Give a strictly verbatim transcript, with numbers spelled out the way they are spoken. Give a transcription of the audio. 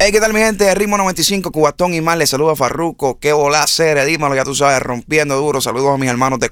Hey, ¿qué tal mi gente de Ritmo noventa y cinco, Cubatón y más? Les saluda Farruko. Qué volá, Cere, dímelo, ya tú sabes, rompiendo duro. Saludos a mis hermanos de